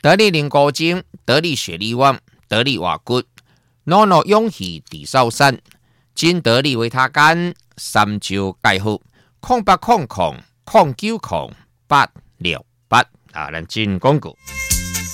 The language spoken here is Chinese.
得力灵高精，得力雪力旺，得力瓦骨，诺诺勇气地少山，金得力维他干，三招介好，0800090868啊，咱进广告。